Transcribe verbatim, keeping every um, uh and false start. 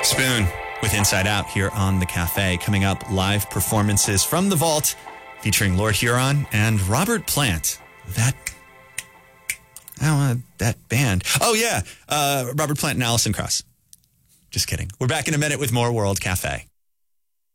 Spoon with Inside Out here on The Cafe. Coming up, live performances from the vault featuring Lord Huron and Robert Plant. That, oh, uh, that band. Oh, yeah. Uh, Robert Plant and Alison Krauss. Just kidding. We're back in a minute with more World Cafe.